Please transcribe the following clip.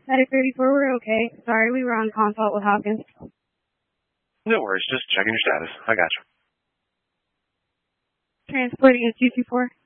Medic 34, we're okay. Sorry, we were on consult with Hopkins. No worries, just checking your status. I got you. Transporting is 224.